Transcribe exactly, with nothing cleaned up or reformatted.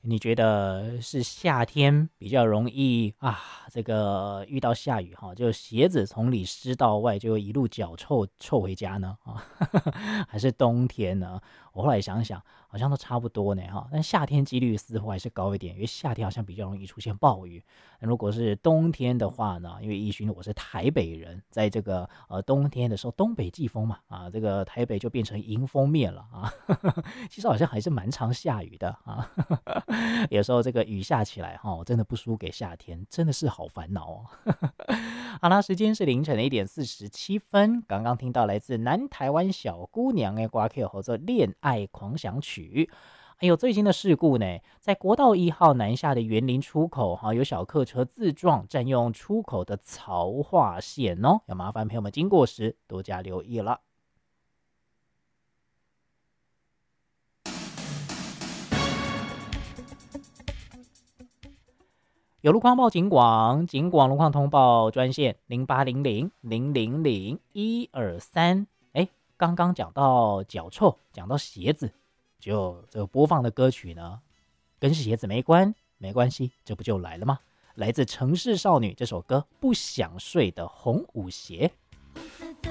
你觉得是夏天比较容易啊？这个遇到下雨哈，就鞋子从里湿到外，就一路脚臭臭回家呢啊？还是冬天呢？我后来想想，好像都差不多呢哈。但夏天几率似乎还是高一点，因为夏天好像比较容易出现暴雨。那如果是冬天的话呢？因为依勋我是台北人，在这个呃冬天的时候，东北季风嘛啊，这个台北就变成迎风面了啊。其实好像还是蛮常下雨的啊。有时候这个雨下起来哈，真的不输给夏天，真的是好烦恼哦。好啦，时间是凌晨的一点四十七分，刚刚听到来自南台湾小姑娘的歌曲合作《恋爱狂想曲》。还有最新的事故呢，在国道一号南下的园林出口，哈，有小客车自撞，占用出口的槽化线哦，要麻烦朋友们经过时多加留意了。有路况报警广，警广路况通报专线零八零零零零零一二三。哎，刚刚讲到脚臭，讲到鞋子，就这个播放的歌曲呢，跟鞋子没关，没关系，这不就来了吗？来自城市少女这首歌《不想睡的红舞鞋》。